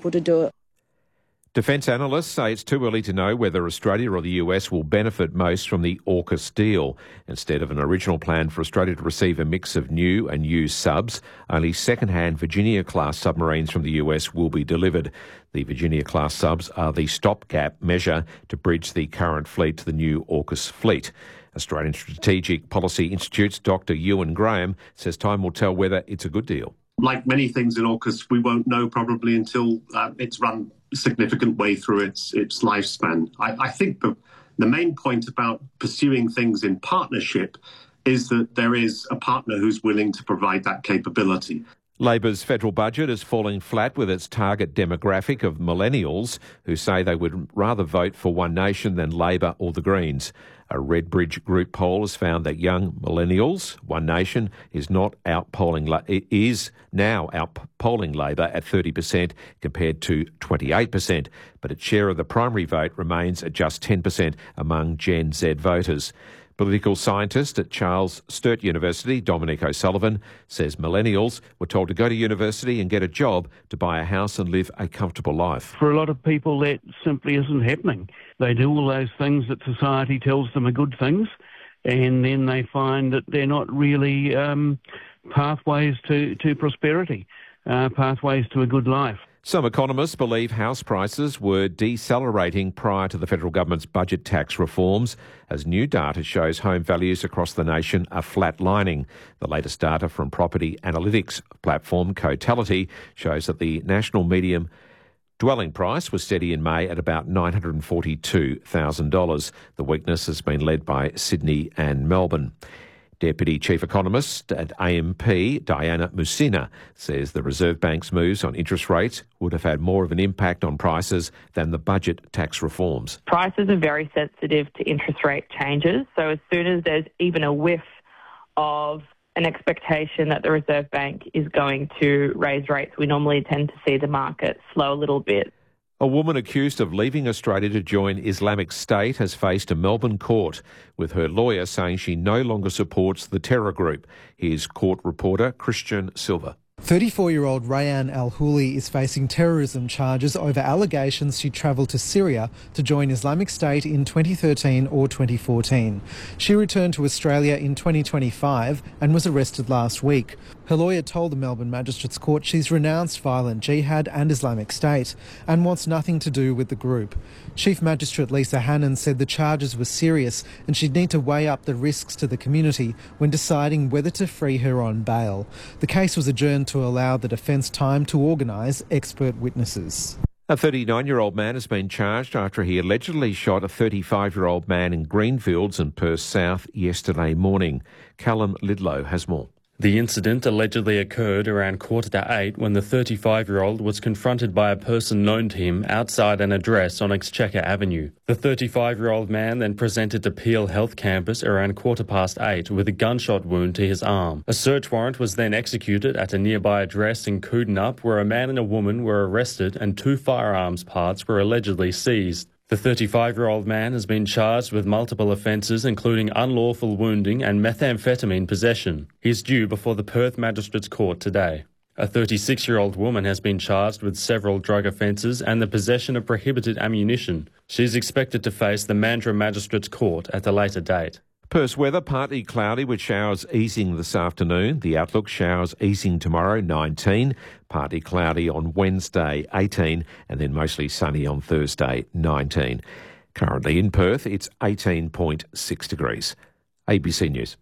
people to do it. Defence analysts say it's too early to know whether Australia or the US will benefit most from the AUKUS deal. Instead of an original plan for Australia to receive a mix of new and used subs, only second-hand Virginia-class submarines from the US will be delivered. The Virginia-class subs are the stopgap measure to bridge the current fleet to the new AUKUS fleet. Australian Strategic Policy Institute's Dr Ewan Graham says time will tell whether it's a good deal. Like many things in AUKUS, we won't know probably until it's run a significant way through its lifespan. I think the main point about pursuing things in partnership is that there is a partner who's willing to provide that capability. Labor's federal budget is falling flat with its target demographic of millennials who say they would rather vote for One Nation than Labor or the Greens. A Redbridge Group poll has found that young millennials, One Nation, is now outpolling Labor at 30% compared to 28%, but its share of the primary vote remains at just 10% among Gen Z voters. Political scientist at Charles Sturt University, Dominic O'Sullivan, says millennials were told to go to university and get a job to buy a house and live a comfortable life. For a lot of people, that simply isn't happening. They do all those things that society tells them are good things, and then they find that they're not really pathways to prosperity, pathways to a good life. Some economists believe house prices were decelerating prior to the federal government's budget tax reforms, as new data shows home values across the nation are flatlining. The latest data from property analytics platform Cotality shows that the national median dwelling price was steady in May at about $942,000. The weakness has been led by Sydney and Melbourne. Deputy Chief Economist at AMP, Diana Musina, says the Reserve Bank's moves on interest rates would have had more of an impact on prices than the budget tax reforms. Prices are very sensitive to interest rate changes, so as soon as there's even a whiff of an expectation that the Reserve Bank is going to raise rates, we normally tend to see the market slow a little bit. A woman accused of leaving Australia to join Islamic State has faced a Melbourne court, with her lawyer saying she no longer supports the terror group. Here's court reporter Christian Silva. 34-year-old Rayan Al-Houli is facing terrorism charges over allegations she travelled to Syria to join Islamic State in 2013 or 2014. She returned to Australia in 2025 and was arrested last week. Her lawyer told the Melbourne Magistrates Court she's renounced violent jihad and Islamic State and wants nothing to do with the group. Chief Magistrate Lisa Hannan said the charges were serious and she'd need to weigh up the risks to the community when deciding whether to free her on bail. The case was adjourned to allow the defence time to organise expert witnesses. A 39-year-old man has been charged after he allegedly shot a 35-year-old man in Greenfields in Perth South yesterday morning. Callum Lidlow has more. The incident allegedly occurred around 7:45 when the 35-year-old was confronted by a person known to him outside an address on Exchequer Avenue. The 35-year-old man then presented to Peel Health Campus around 8:15 with a gunshot wound to his arm. A search warrant was then executed at a nearby address in Coodinop where a man and a woman were arrested and 2 firearms parts were allegedly seized. The 35-year-old man has been charged with multiple offences, including unlawful wounding and methamphetamine possession. He is due before the Perth Magistrates Court today. A 36-year-old woman has been charged with several drug offences and the possession of prohibited ammunition. She is expected to face the Mandurah Magistrates Court at a later date. Perth's weather, partly cloudy with showers easing this afternoon. The outlook, showers easing tomorrow, 19. Partly cloudy on Wednesday, 18. And then mostly sunny on Thursday, 19. Currently in Perth, it's 18.6 degrees. ABC News.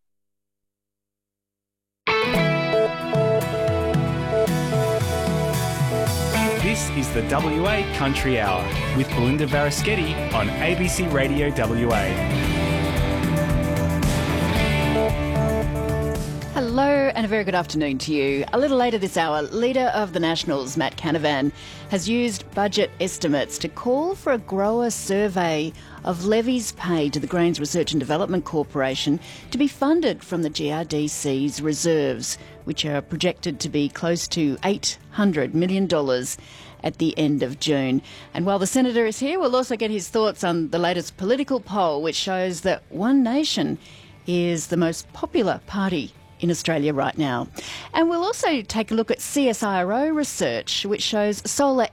This is the WA Country Hour with Belinda Varaschetti on ABC Radio WA. Hello and a very good afternoon to you. A little later this hour, Leader of the Nationals, Matt Canavan, has used budget estimates to call for a grower survey of levies paid to the Grains Research and Development Corporation to be funded from the GRDC's reserves, which are projected to be close to $800 million at the end of June. And while the Senator is here, we'll also get his thoughts on the latest political poll, which shows that One Nation is the most popular party in Australia right now. And we'll also take a look at CSIRO research, which shows solar